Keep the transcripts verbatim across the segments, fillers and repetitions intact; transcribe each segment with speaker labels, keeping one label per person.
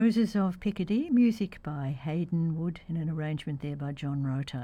Speaker 1: Roses of Picardy, music by Hayden Wood in an arrangement there by John Rota.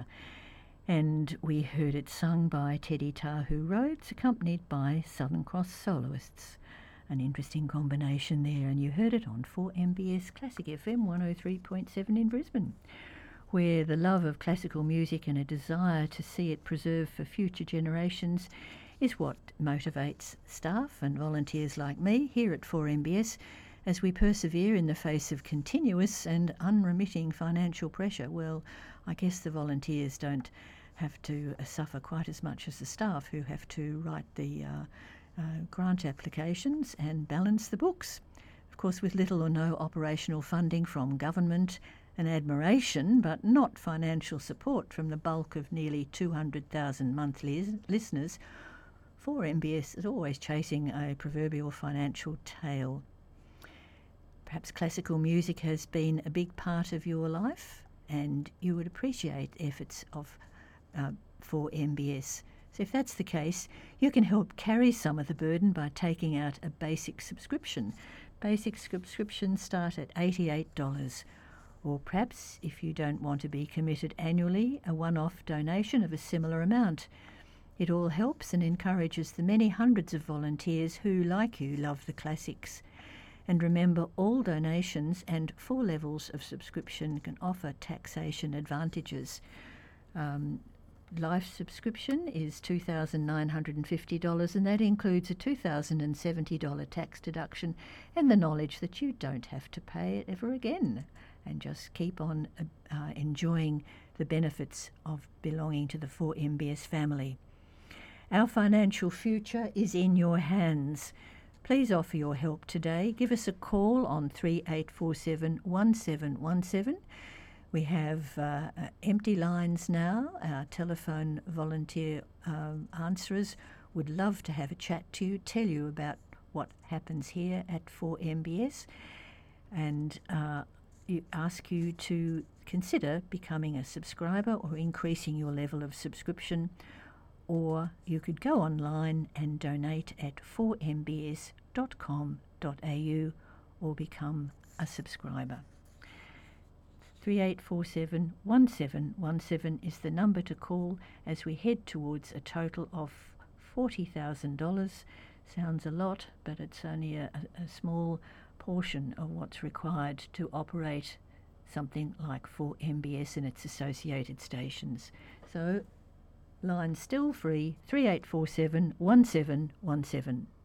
Speaker 1: And we heard it sung by Teddy Tahu Rhodes, accompanied by Southern Cross soloists. An interesting combination there, and you heard it on four M B S Classic F M one oh three point seven in Brisbane, where the love of classical music and a desire to see it preserved for future generations is what motivates staff and volunteers like me here at four M B S as we persevere in the face of continuous and unremitting financial pressure. Well, I guess the volunteers don't have to uh, suffer quite as much as the staff, who have to write the uh, uh, grant applications and balance the books. Of course, with little or no operational funding from government and admiration, but not financial support from the bulk of nearly two hundred thousand monthly listeners, four M B S is always chasing a proverbial financial tail. Perhaps classical music has been a big part of your life, and you would appreciate efforts of uh, four M B S. So if that's the case, you can help carry some of the burden by taking out a basic subscription. Basic subscriptions start at eighty-eight dollars. Or perhaps, if you don't want to be committed annually, a one-off donation of a similar amount. It all helps and encourages the many hundreds of volunteers who, like you, love the classics. And remember, all donations and four levels of subscription can offer taxation advantages. Um, life subscription is two thousand nine hundred fifty dollars, and that includes a two thousand seventy dollars tax deduction and the knowledge that you don't have to pay it ever again, and just keep on uh, enjoying the benefits of belonging to the four M B S family. Our financial future is in your hands. Please offer your help today. Give us a call on three eight four seven, one seven one seven. We have uh, empty lines now. Our telephone volunteer um, answerers would love to have a chat to you, tell you about what happens here at four M B S, and uh, you ask you to consider becoming a subscriber or increasing your level of subscription. Or you could go online and donate at four m b s dot com dot a u or become a subscriber. three eight four seven, one seven one seven is the number to call as we head towards a total of forty thousand dollars. Sounds a lot, but it's only a, a small portion of what's required to operate something like four M B S and its associated stations. So, line still free, three eight four seven, one seven one seven.